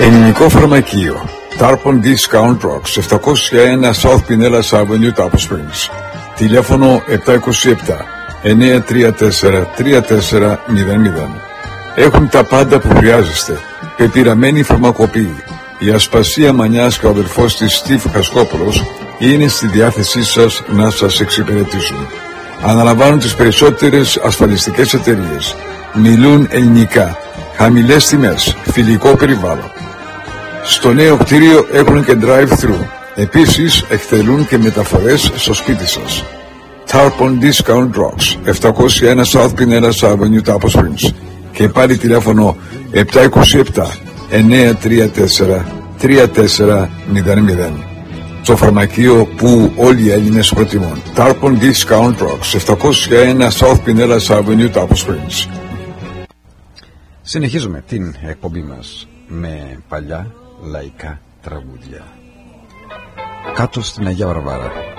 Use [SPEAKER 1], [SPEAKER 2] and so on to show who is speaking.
[SPEAKER 1] Ελληνικό φαρμακείο Tarpon Discount Rocks 701 South Pinellas Avenue, Tarpon Springs. Τηλέφωνο 727-934-3400. Έχουν τα πάντα που χρειάζεστε. Πεπειραμένη φαρμακοποιή. Η Ασπασία Μανιάς και ο αδερφός της Στίβ Χασκόπουλος είναι στη διάθεσή σας να σας εξυπηρετήσουν. Αναλαμβάνουν τις περισσότερες ασφαλιστικές εταιρείες. Μιλούν ελληνικά. Χαμηλές τιμές. Φιλικό περιβάλλον. Στο νέο κτίριο έχουν και drive-thru. Επίσης εκτελούν και μεταφορές στο σπίτι σας. Tarpon Discount Rocks 701 South Pinellas Avenue, Tarpon Springs. Και πάλι τηλέφωνο 727-934-3400. Το φαρμακείο που όλοι οι Έλληνες προτιμούν. Tarpon Discount Rocks 701 South Pinellas Avenue, Tarpon Springs.
[SPEAKER 2] Συνεχίζουμε την εκπομπή μας με παλιά λαϊκά τραγούδια. Κάτω στην Αγία Βαρβάρα.